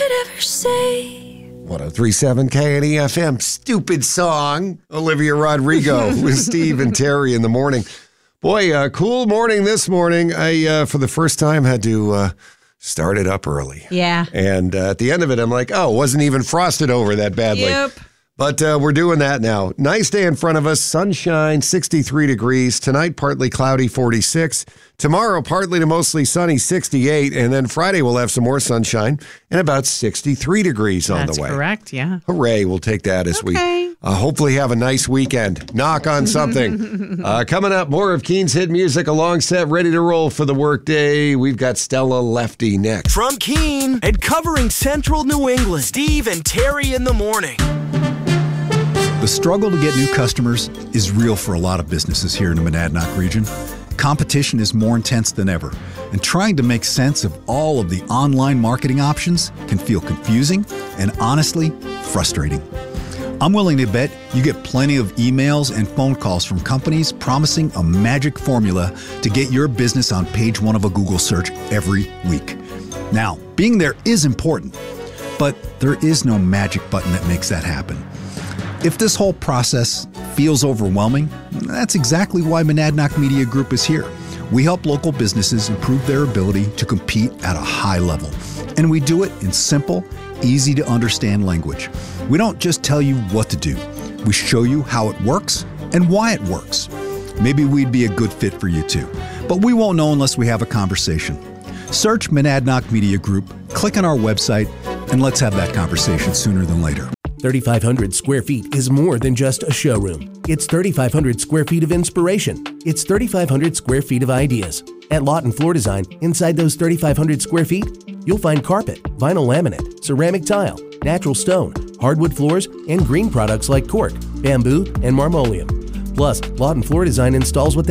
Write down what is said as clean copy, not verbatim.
could ever say. 103.7 KNEFM. Stupid song. Olivia Rodrigo with Steve and Terry in the morning. Boy, cool morning this morning. I, for the first time, had to start it up early. Yeah. And at the end of it, I'm like, oh, it wasn't even frosted over that badly. Yep. But we're doing that now. Nice day in front of us. Sunshine, 63 degrees. Tonight, partly cloudy, 46. Tomorrow, partly to mostly sunny, 68. And then Friday, we'll have some more sunshine and about 63 degrees on the way. That's correct, yeah. Hooray, we'll take that as we hopefully have a nice weekend. Knock on something. Coming up, more of Keene's hit music, a long set ready to roll for the workday. We've got Stella Lefty next. From Keene and covering central New England, Steve and Terry in the morning. The struggle to get new customers is real for a lot of businesses here in the Monadnock region. Competition is more intense than ever, and trying to make sense of all of the online marketing options can feel confusing and honestly frustrating. I'm willing to bet you get plenty of emails and phone calls from companies promising a magic formula to get your business on page one of a Google search every week. Now, being there is important, but there is no magic button that makes that happen. If this whole process feels overwhelming, that's exactly why Monadnock Media Group is here. We help local businesses improve their ability to compete at a high level. And we do it in simple, easy to understand language. We don't just tell you what to do. We show you how it works and why it works. Maybe we'd be a good fit for you too, but we won't know unless we have a conversation. Search Monadnock Media Group, click on our website, and let's have that conversation sooner than later. 3,500 square feet is more than just a showroom. It's 3,500 square feet of inspiration. It's 3,500 square feet of ideas. At Lawton Floor Design, inside those 3,500 square feet, you'll find carpet, vinyl laminate, ceramic tile, natural stone, hardwood floors, and green products like cork, bamboo, and marmoleum. Plus, Lawton Floor Design installs what they